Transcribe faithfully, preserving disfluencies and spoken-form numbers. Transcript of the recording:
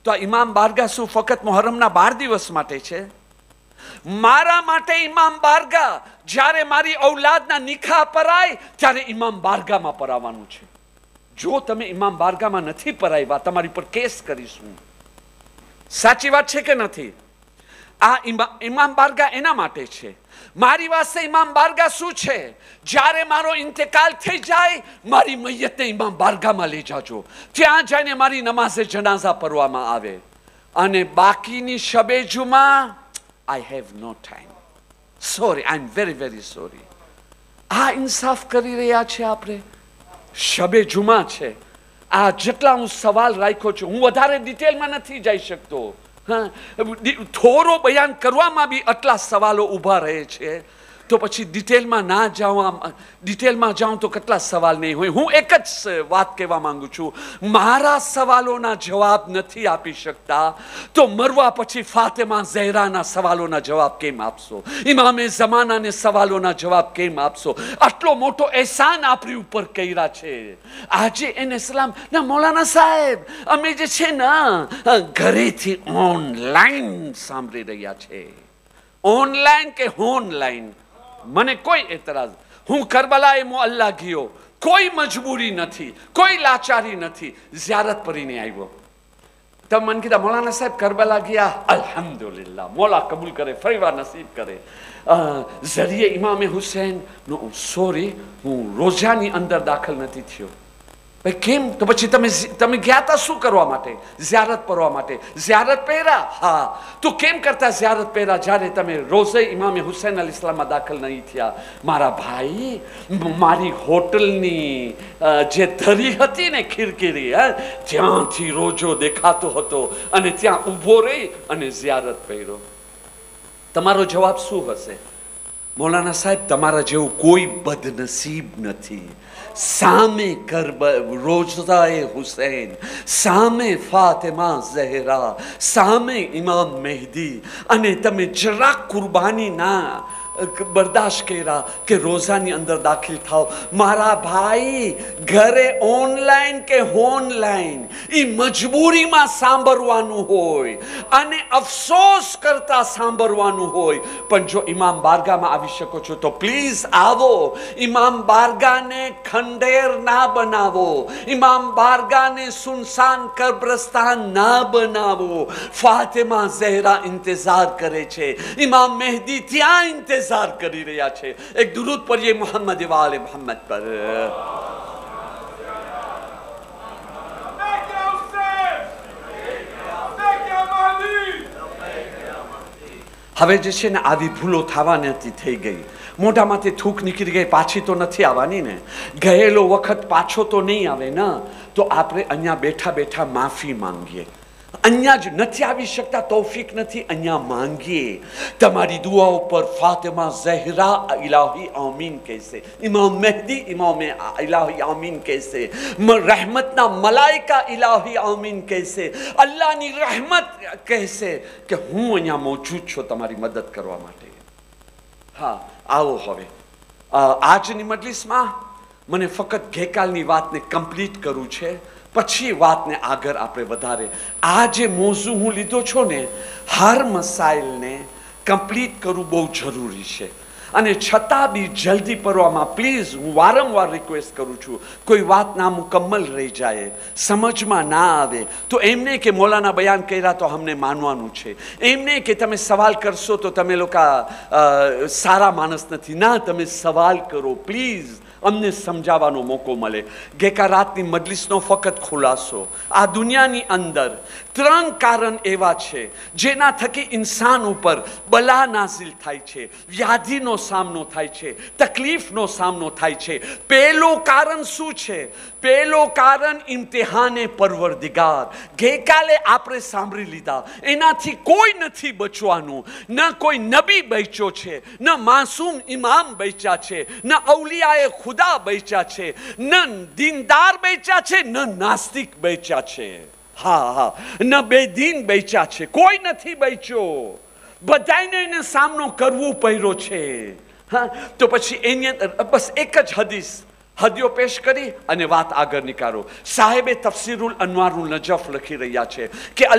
તો આ ઇમામ બારગાહ શું ફક્ત મુહર્રમના બાર દિવસ માટે છે? મારા માટે ઇમામ બારગાહ જ્યારે મારી ઔલાદના નિકાહ પરાય ત્યારે ઇમામ બારગાહમાં પરાવવાનું છે. જો તમે ઇમામ બારગાહમાં નથી પરાવ્યા, તમારી પર કેસ કરીશું. સાચી વાત છે કે નથી? આ ઇમામ બારગાહ એના માટે છે. મારી વાસ્તે ઇમામ બારગાહ શું છે? જ્યારે મારો ઇન્તેકાલ થઈ જાય, મારી મૈયતને ઇમામ બારગાહમાં લઈ જાજો. ત્યાં જઈને મારી નમાઝે જનાઝા પઢવામાં આવે. અને બાકીની Shabe Juma, I have no time. Sorry, I'm very, very sorry. આ ઇન્સાફ કરી રહ્યા છે આપણે. શબે જુમા છે. આ જેટલા હું સવાલ રાખ્યો છું, હું વધારે ડિટેલમાં નથી જઈ શકતો. હા, થોડો બયાન કરવામાં બી આટલા સવાલો ઊભા રહે છે, તો પછી ડિટેલમાં ના જાઉં, ડિટેલમાં જાઉં તો કેટલા સવાલ નહીં હોય. હું એક જ વાત કહેવા માંગુ છું, મારા સવાલોના જવાબ નથી આપી શકતા તો મરવા પછી ફાતેમા ઝહરાના સવાલોના જવાબ કેમ આપશો? ઇમામે ઝમાનાને સવાલોના જવાબ કેમ આપશો? આટલો મોટો એહસાન આપણી ઉપર કર્યા છે. આજે એને સલામ ના મૌલાના સાહેબ, અમે જે છે ને ઘરેથી ઓનલાઈન સાંભળી રહ્યા છે. ઓનલાઈન કે હોનલાઈન, મને કોઈ એતરાજ. હું કરબલાએ મોઅલ્લા ગયો, કોઈ મજબૂરી નથી, કોઈ લાચારી નથી, ઝિયારત કરીને આવ્યો. તમે મને કીધા મૌલાના સાહેબ કરબલા ગયા, અલ્હમ્દુલિલ્લાહ, મોલા કબૂલ કરે, ફરીવાર નસીબ કરે. ઝરીએ ઇમામે હુસૈન નો સોરી, હું રોજાની અંદર દાખલ નથી થયો. ભાઈ કેમ? તો પછી તમે તમે ગયા હતા શું કરવા માટે? ઝિયારત કરવા માટે. ઝિયારત પહેરા? હા. તો કેમ કરતા ઝિયારત પહેરા જ્યારે તમે રોઝે ઇમામે હુસૈન અલ ઇસ્લામમાં દાખલ નહીં થયા? મારા ભાઈ, મારી હોટલની જે ધરી હતી ને ખીરકીરી, ત્યાંથી રોજો દેખાતો હતો અને ત્યાં ઊભો રહી અને ઝિયારત પહેરો. તમારો જવાબ શું હશે? મૌલાના સાહેબ, તમારા જેવું કોઈ બદનસીબ નથી. સામે કરબ રોઝાએ હુસૈન, સામે ફાતિમા ઝહરા, સામે ઇમામ મહેદી, અને તમે જરાક કુરબાની ના બરદાશ્ત કર્યા કે રોઝાની અંદર દાખલ થાવ. મારા ભાઈ, ઘરે ઓનલાઈન કે હોનલાઈન, એ મજબૂરીમાં સાંભળવાનું હોય અને અફસોસ કરતા સાંભળવાનું હોય. પણ જો ઇમામ બારગાહમાં આવી શકો છો તો પ્લીઝ આવો. ઇમામ બારગાહને ખંડેર ના બનાવો, ઇમામ બારગાહને સુનસાન કબ્રસ્તાન ના બનાવો. ફાતિમા ઝહરા ઇંતજાર કરે છે, ઇમામ મહેદી ત્યાં ઇંતજાર કરી રહ્યા છે. એક દુરૂદ પઢીએ મોહમ્મદ વાલે મોહમ્મદ પર. હવે જે છે ને આવી ભૂલો થવાની હતી, થઈ ગઈ. મોઢામાંથી થૂક નીકળી ગઈ, પાછી તો નથી આવવાની ને. ગયેલો વખત પાછો તો નહીં આવે ને. તો આપણે અહીંયા બેઠા બેઠા માફી માંગીએ. અહીંયા જ નથી આવી શકતા, તૌફીક નથી, અહીંયા માંગીએ. તમારી દુઆઓ પર ફાતિમા ઝહરા ઇલાહી આમીન કહેશે, ઇમામ મહેદી ઇમામે ઇલાહી આમીન કહેશે, રહેમતના મલાઈકા ઇલાહી આમીન કહેશે, અલ્લાહની રહેમત કહેશે કે હું અહીંયા મોજૂદ છું તમારી મદદ કરવા માટે. હા, આવો હવે આજની મજલિસમાં મને ફક્ત ગઈકાલની વાતને કમ્પ્લીટ કરવું છે, પછી વાતને આગળ આપણે વધારે. આ જે મોઝું હું લીધો છો ને, હર મસાઇલને કમ્પ્લીટ કરવું બહુ જરૂરી છે. અને છતાં બી જલ્દી પડવામાં પ્લીઝ હું વારંવાર રિક્વેસ્ટ કરું છું. કોઈ વાત ના મુકમ્મલ રહી જાય, સમજમાં ના આવે તો એમને કે મૌલાના બયાન કર્યા તો અમને માનવાનું છે, એમને કે તમે સવાલ કરશો તો તમે લોકો સારા માણસ નથી. ના, તમે સવાલ કરો પ્લીઝ, અમને સમજાવવાનો મોકો મળે. ગઈકાલ રાતની મજલિસનો ફક્ત ખુલાસો, આ દુનિયાની અંદર ત્રણ કારણ એવા છે જેના થકી ઇન્સાન ઉપર બલા નાઝિલ થાય છે, વ્યાધિનો સામનો થાય છે, તકલીફનો સામનો થાય છે. પહેલું કારણ શું છે? પહેલું કારણ ઇમ્તિહાને પરવરદિગાર. ગઈકાલે આપણે સાંભળી લીધા, એનાથી કોઈ નથી બચવાનું. ન કોઈ નબી બચ્યો છે, ન માસૂમ ઇમામ બચ્યા છે, ન ઔલિયાએ ખુદા બચ્યા છે, ન દીનદાર બચ્યા છે, ન નાસ્તિક બચ્યા છે. હા હા, ન બેદીન બચ્યા છે, કોઈ નથી બચ્યો. બધાને એને સામનો કરવો પડ્યો છે. હા, તો પછી એની બસ એક જ હદીસ હદીઓ પેશ કરી અને વાત આગળ નીકાળો. સાહેબે તફસીરુલ અનવારુલ નજફ લખી રહ્યા છે કે